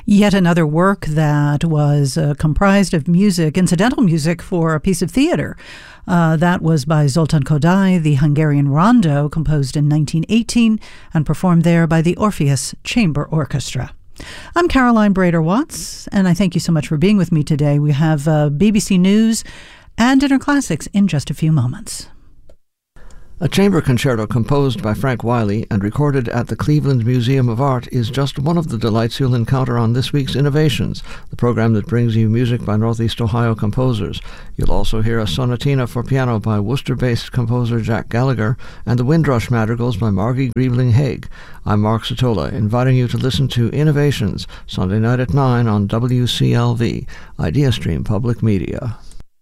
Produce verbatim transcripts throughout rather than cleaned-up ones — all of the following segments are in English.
Yet another work that was uh, comprised of music, incidental music for a piece of theater. Uh, that was by Zoltán Kodály, the Hungarian rondo, composed in nineteen eighteen and performed there by the Orpheus Chamber Orchestra. I'm Caroline Brader-Watts, and I thank you so much for being with me today. We have uh, B B C News and Dinner Classics in just a few moments. A chamber concerto composed by Frank Wiley and recorded at the Cleveland Museum of Art is just one of the delights you'll encounter on this week's Innovations, the program that brings you music by Northeast Ohio composers. You'll also hear a sonatina for piano by Worcester-based composer Jack Gallagher and the Windrush Madrigals by Margie Griebling-Haig. I'm Mark Sotola, inviting you to listen to Innovations, Sunday night at nine on W C L V, IdeaStream Public Media.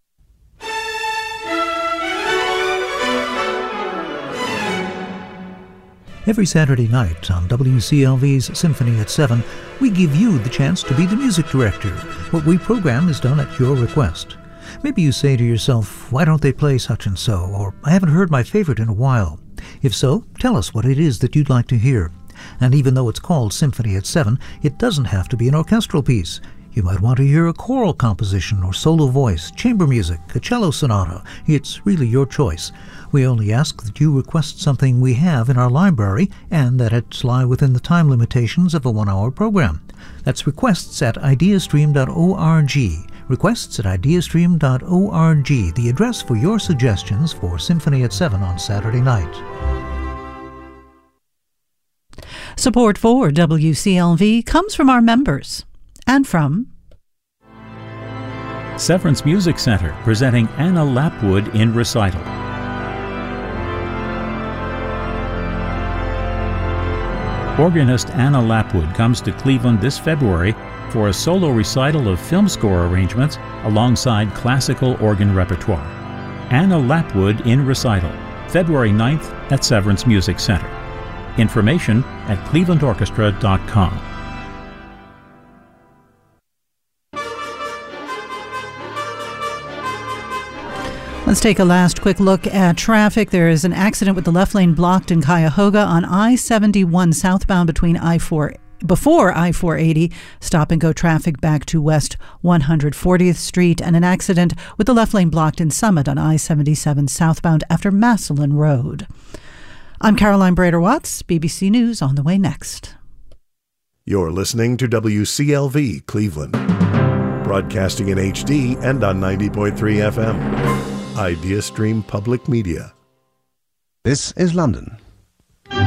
Every Saturday night on W C L V's Symphony at seven, we give you the chance to be the music director. What we program is done at your request. Maybe you say to yourself, why don't they play such and so? Or, I haven't heard my favorite in a while. If so, tell us what it is that you'd like to hear. And even though it's called Symphony at seven, it doesn't have to be an orchestral piece. You might want to hear a choral composition or solo voice, chamber music, a cello sonata. It's really your choice. We only ask that you request something we have in our library and that it lie within the time limitations of a one-hour program. That's requests at ideastream dot org. Requests at ideastream dot org, the address for your suggestions for Symphony at seven on Saturday night. Support for W C L V comes from our members and from Severance Music Center, presenting Anna Lapwood in Recital. Organist Anna Lapwood comes to Cleveland this February for a solo recital of film score arrangements alongside classical organ repertoire. Anna Lapwood in Recital, February ninth at Severance Music Center. Information at cleveland orchestra dot com. Let's take a last quick look at traffic. There is an accident with the left lane blocked in Cuyahoga on I seventy-one southbound between I four before I four eighty. Stop and go traffic back to West one hundred fortieth Street, and an accident with the left lane blocked in Summit on I seventy-seven southbound after Massillon Road. I'm Caroline Brader-Watts, B B C News on the way next. You're listening to W C L V Cleveland, broadcasting in H D and on ninety point three F M. IdeaStream Public Media. This is London.